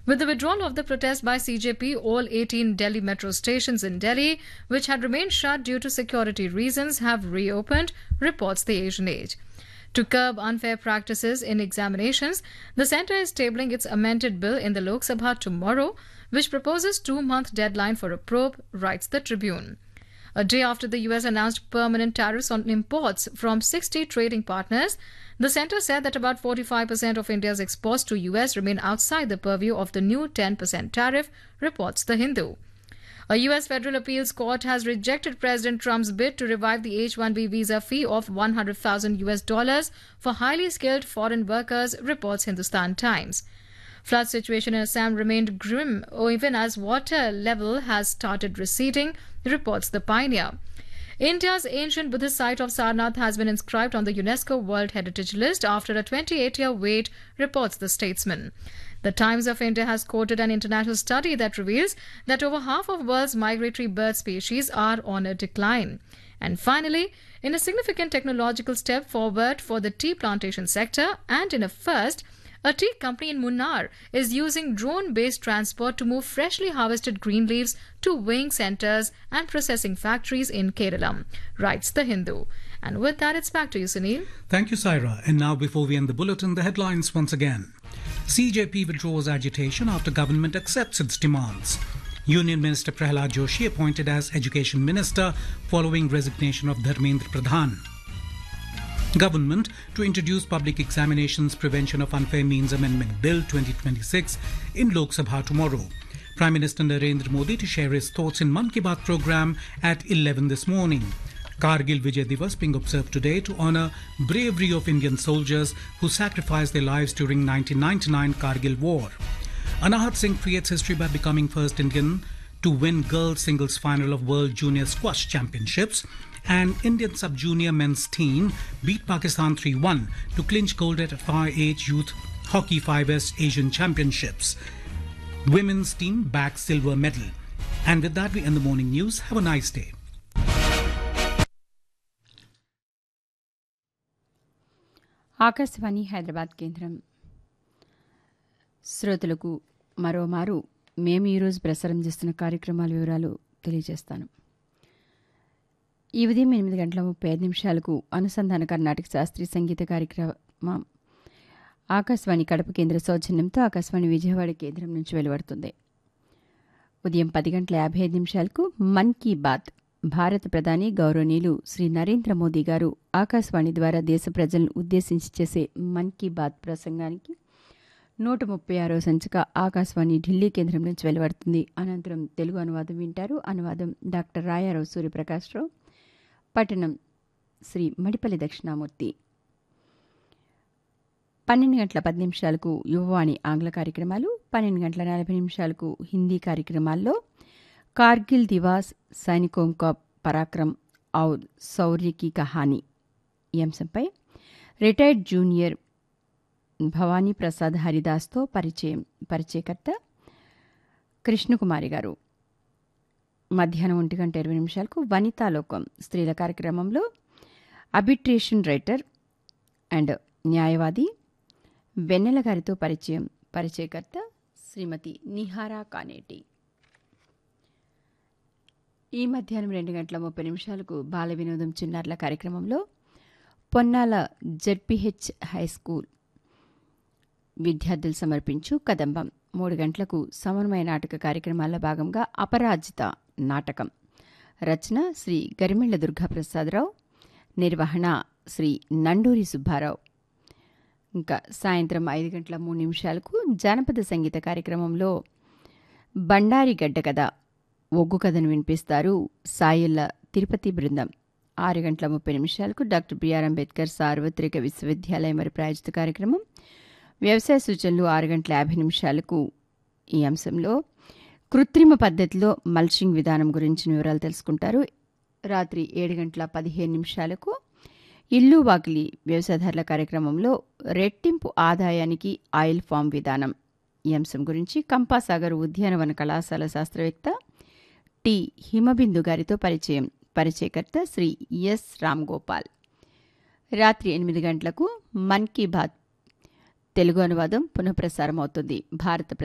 With the withdrawal of the protest by CJP, all 18 Delhi metro stations in Delhi, which had remained shut due to security reasons, have reopened, reports the Asian Age. To curb unfair practices in examinations, the centre is tabling its amended bill in the Lok Sabha tomorrow, which proposes 2-month deadline for a probe, writes the Tribune. A day after the US announced permanent tariffs on imports from 60 trading partners, the centre said that about 45% of India's exports to US remain outside the purview of the new 10% tariff, reports The Hindu. A US federal appeals court has rejected President Trump's bid to revive the H-1B visa fee of $100,000 for highly skilled foreign workers, reports Hindustan Times. Flood situation in Assam remained grim even as water level has started receding, reports The Pioneer. India's ancient Buddhist site of Sarnath has been inscribed on the UNESCO World Heritage List after a 28-year wait, reports The Statesman. The Times of India has quoted an international study that reveals that over half of the world's migratory bird species are on a decline. And finally, in a significant technological step forward for the tea plantation sector and in a first, a tea company in Munnar is using drone-based transport to move freshly harvested green leaves to weighing centres and processing factories in Kerala, writes The Hindu. And with that, it's back to you, Sunil. Thank you, Saira. And now, before we end the bulletin, the headlines once again. CJP withdraws agitation after government accepts its demands. Union Minister Prahlad Joshi appointed as Education Minister following resignation of Dharmendra Pradhan. Government to introduce Public Examinations Prevention of Unfair Means Amendment Bill 2026 in Lok Sabha tomorrow. Prime Minister Narendra Modi to share his thoughts in Mann Ki Baat program at 11 this morning. Kargil Vijay Divas being observed today to honour bravery of Indian soldiers who sacrificed their lives during 1999 Kargil War. Anahat Singh creates history by becoming first Indian to win girls singles final of World Junior Squash Championships. And Indian sub-junior men's team beat Pakistan 3-1 to clinch gold at FIA Age Youth Hockey 5S Asian Championships. Women's team bagged silver medal. And with that, we end the morning news. Have a nice day. Akashvani Hyderabad కేంద్రం. శ్రోతలకు మరోమారు మేము ఈరోజు ప్రసారం చేస్తున్న కార్యక్రమాల వివరాలు తెలియజేస్తాను. ఈ ఉదయం 8:35 అనుసంధాన కర్ణాటక శాస్త్రీయ సంగీత కార్యక్రమం ఆకాశవాణి కడప కేంద్ర సౌజన్యంతో ఆకాశవాణి విజయవాడ కేంద్రం నుంచి వెలువడుతుంది. ఉదయం 10:55 మన్ కీ బాత్ భారత ప్రధాని గౌరవనీయులు శ్రీ నరేంద్ర మోదీ గారు ఆకాశవాణి ద్వారా దేశ ప్రజలను ఉద్దేశించి చేసే మన్ కీ బాత్ ప్రసంగానికి 136వ సంచిక ఆకాశవాణి ఢిల్లీ కేంద్రం నుంచి వెలువడుతుంది. అనంతరం తెలుగు అనువాదం వింటారు. అనువాదం డాక్టర్ రాయారావు సూర్యప్రకాశ్రావు. పట్టణం శ్రీ మడిపల్లి దక్షిణామూర్తి. 12:10 యువవాణి ఆంగ్ల కార్యక్రమాలు, 12:40 హిందీ కార్యక్రమాల్లో కార్గిల్ దివాస్ సైనికోం కా పరాక్రమ్ ఔర్ శౌర్య కీ కహానీ ఈ అంశంపై రిటైర్డ్ జూనియర్ భవానీ ప్రసాద్ హరిదాస్తో పరిచయకర్త కృష్ణకుమారి గారు. మధ్యాహ్నం 1:20 వనితాలోకం స్త్రీల కార్యక్రమంలో అబిట్రేషన్ రైటర్ అండ్ న్యాయవాది వెన్నెల గారితో పరిచయకర్త శ్రీమతి నిహారా కానేటి. ఈ మధ్యాహ్నం 2:30 బాల వినోదం చిన్నారుల కార్యక్రమంలో పొన్నాల జెడ్పీహెచ్ హైస్కూల్ విద్యార్థులు సమర్పించు కదంబం. 3 గంటలకు సమన్వయ నాటక కార్యక్రమాల్లో భాగంగా అపరాజిత నాటకం. రచన శ్రీ గరిమెళ్ల దుర్గాప్రసాదరావు. నిర్వహణ శ్రీ నండూరి సుబ్బారావు. ఇంకా సాయంత్రం 5:03 జానపద సంగీత కార్యక్రమంలో బండారి గడ్డ కథ ఒగ్గు కథను వినిపిస్తారు సాయిల్ల తిరుపతి బృందం. 6:30 డాక్టర్ బిఆర్ అంబేద్కర్ సార్వత్రిక విశ్వవిద్యాలయం వారి ప్రాయోజిత కార్యక్రమం వ్యవసాయ సూచనలు. 6:50 ఈ అంశంలో కృత్రిమ పద్ధతిలో మల్చింగ్ విధానం గురించిన వివరాలు తెలుసుకుంటారు. రాత్రి 7:15 ఇల్లు వాకిలి వ్యవసాయదారుల కార్యక్రమంలో రెట్టింపు ఆదాయానికి ఆయిల్ ఫామ్ విధానం ఈ అంశం గురించి కంపాసాగర్ ఉద్యానవన కళాశాల శాస్త్రవేత్త టి హిమబిందు గారితో పరిచయకర్త శ్రీ ఎస్ రామ్ గోపాల్. రాత్రి 8 గంటలకు మన్ కీ బాత్ తెలుగు అనువాదం పునఃప్రసారం అవుతుంది. భారత